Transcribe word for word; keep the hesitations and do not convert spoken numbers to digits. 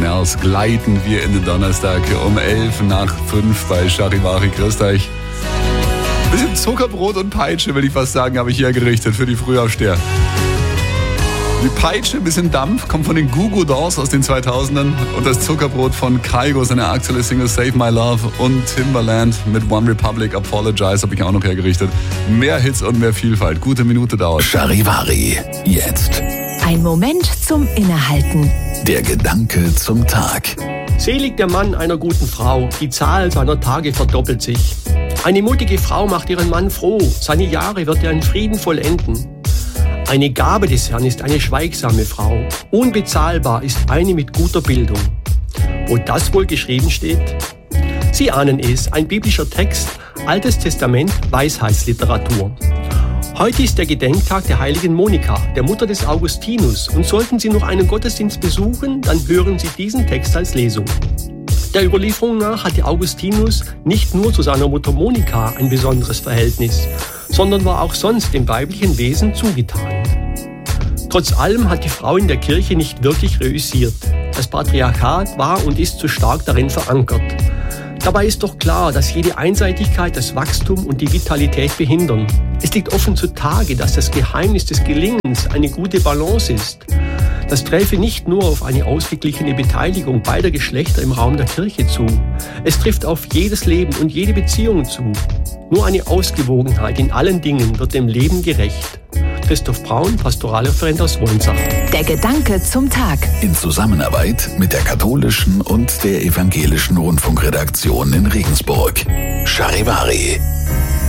Canals gleiten wir in den Donnerstag um elf nach fünf bei Charivari. Grüßt euch. Bisschen Zuckerbrot und Peitsche, will ich fast sagen, habe ich hier gerichtet für die Frühaufsteher. Die Peitsche, ein bisschen Dampf, kommt von den Goo Goo Dolls aus den zweitausendern und das Zuckerbrot von Kygo, seine aktuelle Single Save My Love, und Timbaland mit One Republic Apologize habe ich auch noch hergerichtet. Mehr Hits und mehr Vielfalt. Gute Minute dauert. Charivari, jetzt. Ein Moment zum Innehalten. Der Gedanke zum Tag. Selig der Mann einer guten Frau, die Zahl seiner Tage verdoppelt sich. Eine mutige Frau macht ihren Mann froh, seine Jahre wird er in Frieden vollenden. Eine Gabe des Herrn ist eine schweigsame Frau. Unbezahlbar ist eine mit guter Bildung. Wo das wohl geschrieben steht? Sie ahnen es, ein biblischer Text, Altes Testament, Weisheitsliteratur. Heute ist der Gedenktag der heiligen Monika, der Mutter des Augustinus, und sollten Sie noch einen Gottesdienst besuchen, dann hören Sie diesen Text als Lesung. Der Überlieferung nach hatte Augustinus nicht nur zu seiner Mutter Monika ein besonderes Verhältnis, sondern war auch sonst dem weiblichen Wesen zugetan. Trotz allem hat die Frau in der Kirche nicht wirklich reüssiert. Das Patriarchat war und ist zu stark darin verankert. Dabei ist doch klar, dass jede Einseitigkeit das Wachstum und die Vitalität behindern. Es liegt offen zutage, dass das Geheimnis des Gelingens eine gute Balance ist. Das träfe nicht nur auf eine ausgeglichene Beteiligung beider Geschlechter im Raum der Kirche zu. Es trifft auf jedes Leben und jede Beziehung zu. Nur eine Ausgewogenheit in allen Dingen wird dem Leben gerecht. Christoph Braun, Pastoralreferent aus Wolnsach. Der Gedanke zum Tag. In Zusammenarbeit mit der katholischen und der evangelischen Rundfunkredaktion in Regensburg. Charivari.